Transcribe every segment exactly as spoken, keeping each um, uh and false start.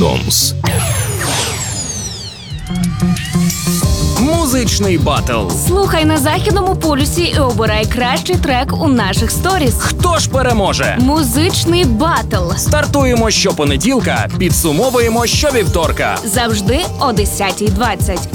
Анонс. Музичний батл. Слухай на Західному полюсі і обирай кращий трек у наших сторіс. Хто ж переможе? Музичний батл. Стартуємо щопонеділка, підсумовуємо щовівторка. Завжди о десятій двадцять.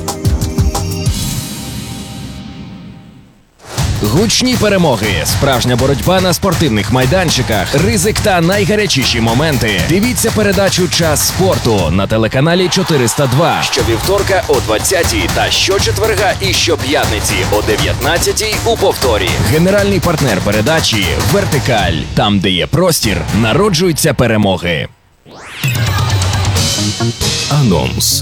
Гучні перемоги, справжня боротьба на спортивних майданчиках, ризик та найгарячіші моменти. Дивіться передачу «Час спорту» на телеканалі чотириста два щовівторка о двадцятій та щочетверга і щоп'ятниці о дев'ятнадцятій у повторі. Генеральний партнер передачі «Вертикаль». Там, де є простір, народжуються перемоги. Анонс.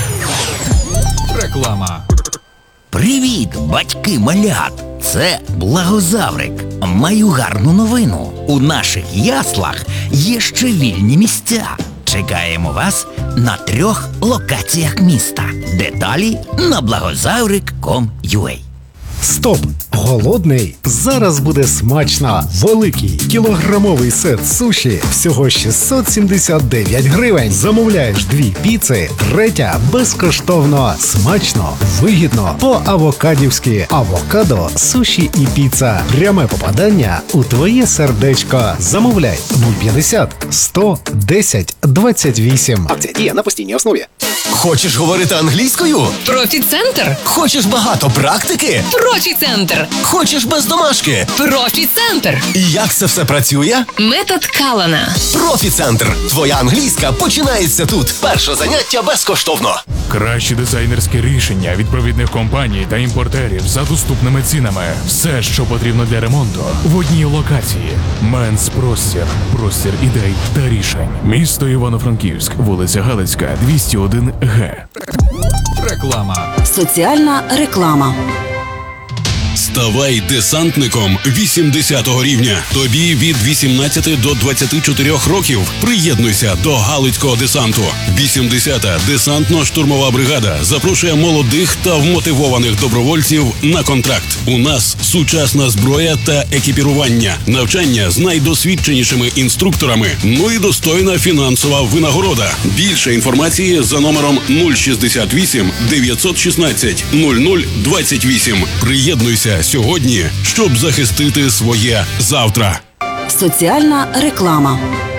Реклама. Привіт, батьки малят! Це Благозаврик. Маю гарну новину. У наших яслах є ще вільні місця. Чекаємо вас на трьох локаціях міста. Деталі на благозаврик крапка ком крапка ю а. Стоп! Голодний? Зараз буде смачно! Великий кілограмовий сет суші всього шістсот сімдесят дев'ять гривень. Замовляєш дві піци, третя безкоштовно. Смачно, вигідно, по-авокадівськи. Авокадо, суші і піца. Пряме попадання у твоє сердечко. Замовляй нуль п'ятдесят сто десять двадцять вісім. Акція діє на постійній основі. Хочеш говорити англійською? Профі-центр. Хочеш багато практики? Профі-центр. Хочеш без домашки? Профі-центр. І як це все працює? Метод Калана. Профі-центр. Твоя англійська починається тут. Перше заняття безкоштовно. Кращі дизайнерські рішення від провідних компаній та імпортерів за доступними цінами. Все, що потрібно для ремонту, в одній локації. Менс Простір. Простір ідей та рішень. Місто Івано-Франківськ. Вулиця Галицька, двісті один Г. Реклама. Соціальна реклама. Ставай десантником вісімдесятого рівня. Тобі від вісімнадцяти до двадцяти чотирьох років. Приєднуйся до Галицького десанту. вісімдесята десантно-штурмова бригада запрошує молодих та вмотивованих добровольців на контракт. У нас сучасна зброя та екіпірування, навчання з найдосвідченішими інструкторами, ну і достойна фінансова винагорода. Більше інформації за номером нуль шістдесят вісім дев'ятсот шістнадцять нуль нуль двадцять вісім. Приєднуйся сьогодні, щоб захистити своє завтра. Соціальна реклама.